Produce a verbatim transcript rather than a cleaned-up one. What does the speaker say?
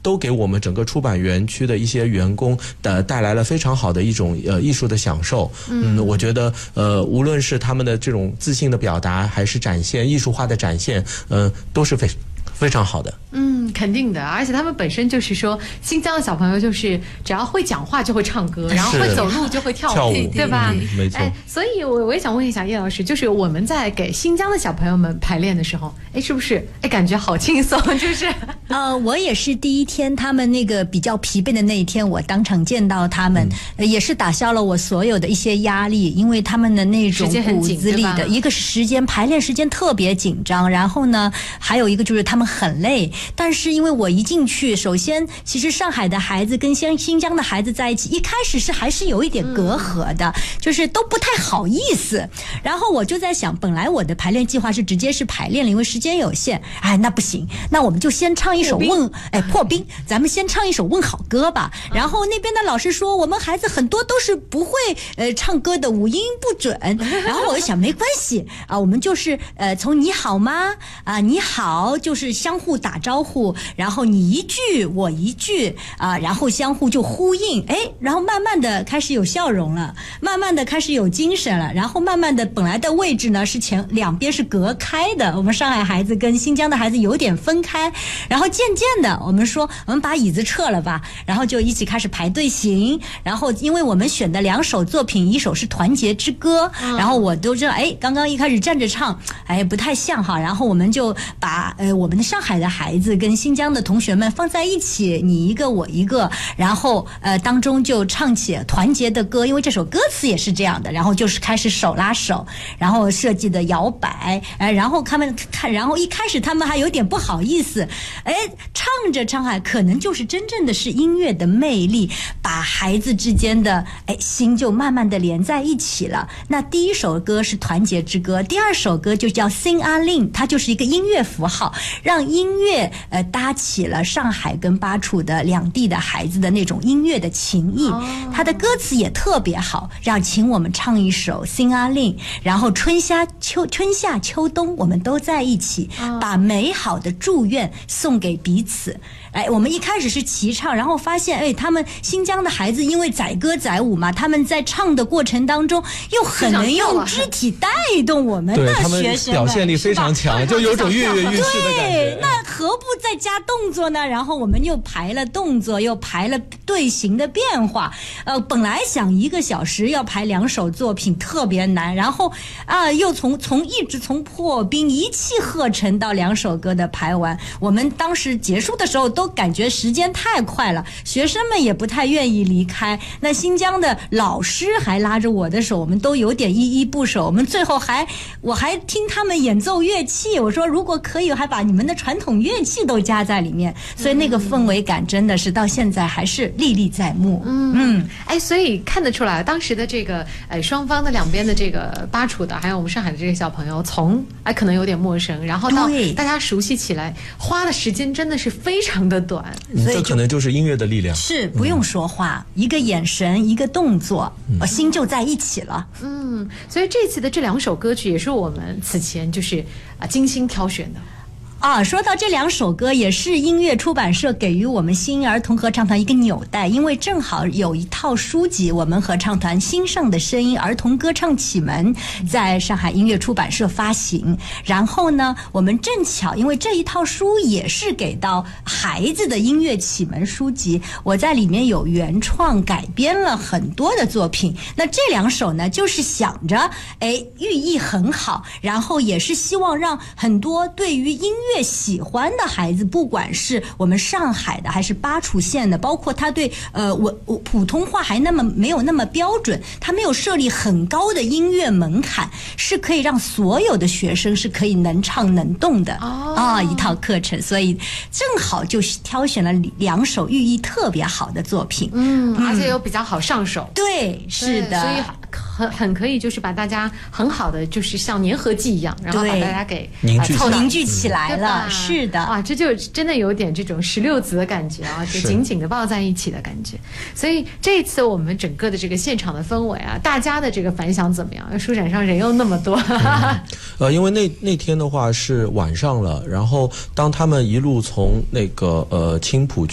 都给我们整个出版园区的一些员工的带来了非常好的一种呃艺术的享受。嗯，我觉得呃无论是他们的这种自信的表达，还是展现艺术化的展现，嗯、呃，都是非非常好的。 嗯，肯定的，而且他们本身就是说，新疆的小朋友就是只要会讲话就会唱歌，然后会走路就会跳舞， 跳舞对吧？ 嗯、没错。 哎，所以我我也想问一下叶老师，就是我们在给新疆的小朋友们排练的时候，哎，是不是哎感觉好轻松？就是呃，我也是第一天他们那个比较疲惫的那一天，我当场见到他们，嗯呃、也是打消了我所有的一些压力，因为他们的那种骨子里的，一个是时间排练时间特别紧张，然后呢，还有一个就是他们很累。但是因为我一进去，首先其实上海的孩子跟新新疆的孩子在一起，一开始是还是有一点隔阂的，嗯、就是都不太好意思。然后我就在想，本来我的排练计划是直接是排练了，因为时间有限。哎，那不行，那我们就先唱一首问，哎，破冰，咱们先唱一首问好歌吧。然后那边的老师说，我们孩子很多都是不会呃唱歌的，五音不准。然后我就想，没关系啊，我们就是呃从你好吗啊，你好，就是相互打招呼，然后你一句我一句啊，然后相互就呼应，哎，然后慢慢的开始有笑容了，慢慢的开始有精神了，然后慢慢的本来的位置呢是前两边是隔开的，我们上海孩子跟新疆的孩子有点分开，然后渐渐的我们说我们把椅子撤了吧，然后就一起开始排队形，然后因为我们选的两首作品，一首是团结之歌，嗯、然后我都知道，哎，刚刚一开始站着唱，哎，不太像哈，然后我们就把呃我们的上海的孩子跟新疆的同学们放在一起，你一个我一个，然后呃当中就唱起团结的歌，因为这首歌词也是这样的，然后就是开始手拉手，然后设计的摇摆，哎，然后他们看，然后一开始他们还有点不好意思，哎，唱着唱着，可能就是真正的是音乐的魅力，把孩子之间的哎心就慢慢的连在一起了。那第一首歌是团结之歌，第二首歌就叫 Sing a Ling， 它就是一个音乐符号，让音乐呃搭起了上海跟巴楚的两地的孩子的那种音乐的情谊。它的歌词也特别好，让请我们唱一首 Sing a Ling， 然后春夏秋春夏秋冬我们都在一起，把美好的祝愿送给彼此。哎，我们一开始是齐唱，然后发现哎，他们新疆的孩子因为载歌载舞嘛，他们在唱的过程当中又很能用肢体带动我们的学生们， 对，他们表现力非常强，就有种跃跃欲试的感觉。 对，那何不再加动作呢？然后我们又排了动作，又排了队形的变化。呃，本来想一个小时要排两首作品特别难，然后啊、呃，又从从一直从破冰一气呵成到两首歌的排完。我们当时结束的时候都感觉时间太快了，学生们也不太愿意离开。那新疆的老师还拉着我的手，我们都有点依依不舍。我们最后还我还听他们演奏乐器，我说如果可以，还把你们的传统乐器都加在里面。所以那个氛围感真的是到现在还是历历在目。 嗯嗯，哎，所以看得出来，当时的这个呃双方的两边的这个巴楚的，还有我们上海的这个小朋友，从哎可能有点陌生，然后到大家熟悉起来，花的时间真的是非常的短。 嗯、这可能就是音乐的力量， 是不用说话，嗯、一个眼神，一个动作，嗯、心就在一起了。 嗯，所以这次的这两首歌曲也是我们此前就是啊精心挑选的。 啊，说到这两首歌，也是音乐出版社给予我们新儿童合唱团一个纽带，因为正好有一套书籍，我们合唱团新上的声音儿童歌唱启蒙在上海音乐出版社发行。然后呢，我们正巧因为这一套书也是给到孩子的音乐启蒙书籍，我在里面有原创改编了很多的作品。那这两首呢，就是想着哎寓意很好，然后也是希望让很多对于音乐喜欢的孩子，不管是我们上海的还是巴楚县的，包括他对呃我我普通话还那么没有那么标准，他没有设立很高的音乐门槛，是可以让所有的学生是可以能唱能动的啊、哦、一套课程。所以正好就挑选了两首寓意特别好的作品， 嗯，而且又比较好上手。 对，是的， 所以很很可以就是把大家很好的就是像粘合剂一样，然后把大家给凝聚、 呃、凝聚起来了。是的， 哇，这就真的有点这种十六子的感觉啊，就紧紧的抱在一起的感觉。所以这一次我们整个的这个现场的氛围啊，大家的这个反响怎么样？书展上人又那么多， 嗯、呃，因为那那天的话是晚上了，然后当他们一路从那个呃青浦